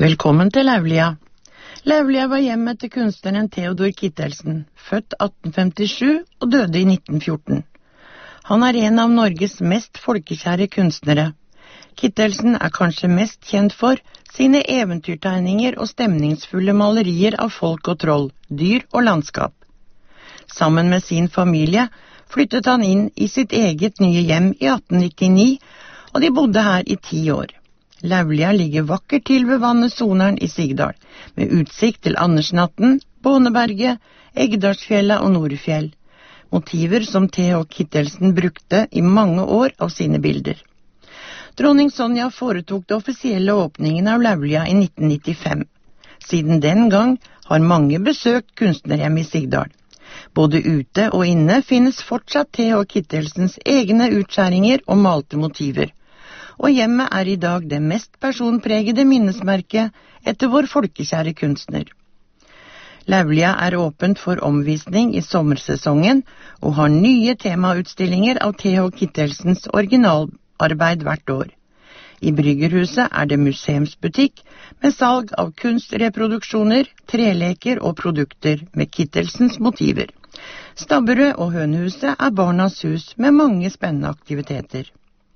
Velkommen til Laulia. Laulia var hjemmet til kunstneren Theodor Kittelsen, født 1857 og døde i 1914. Han er en av Norges mest folkekjære kunstnere. Kittelsen er kanskje mest kjent for sine eventyrtegninger og stemningsfulle malerier av folk og troll, dyr og landskap. Sammen med sin familie flyttet han inn i sitt eget nye hjem i 1899, og de bodde her i 10 år. Laulia ligger vakkert til ved vannet Soneren i Sigdal, med utsikt til Andersnatten, Båneberget, Eggdalsfjella og Norefjell. Motiver som T.H. Kittelsen brukte i mange år av sine bilder. Dronning Sonja foretok det offisielle åpningen av Laulia i 1995. Siden den gang har mange besøkt kunstnerhjem i Sigdal. Både ute og inne finnes fortsatt T.H. Kittelsens egne utskjæringer og malte motiver. Og hjemmet er i dag det mest personpregede minnesmerket etter vår folkekjære kunstner. Laulia er åpent for omvisning i sommersesongen og har nye temautstillinger av T.H. Kittelsens originalarbeid hvert år. I Bryggerhuset er det museumsbutikk med salg av kunstreproduksjoner, treleker og produkter med Kittelsens motiver. Stabberud og Hønehuset er barnas hus med mange spennende aktiviteter.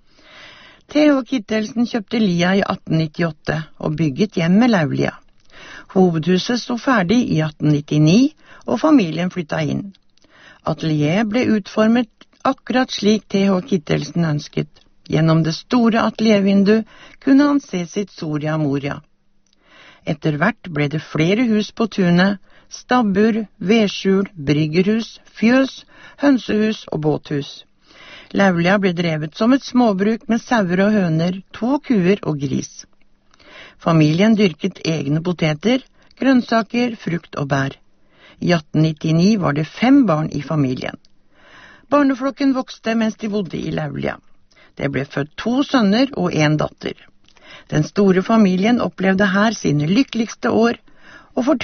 T.H. Kittelsen kjøpte Lia i 1898 og bygget hjem med Laulia. Hovedhuset stod ferdig i 1899, og familien flyttet inn. Atelieret ble utformet akkurat slik T.H. Kittelsen ønsket. Gjennom det store ateliervinduet kunne han se sitt Soria Moria. Etter hvert ble det flere hus på tunet, stabbur, vedskjul, bryggerhus, fjøs, hønsehus og båthus. Laulia ble drevet som et småbruk med sauer og høner, 2 kuer og gris. Familien dyrket egne poteter, grønnsaker, frukt og bær. I 1899 var det 5 barn i familien. Barneflokken vokste mens de bodde i Laulia. Det ble født 2 sønner og 1 datter. Den store familien opplevde her sine lykkeligste år, og for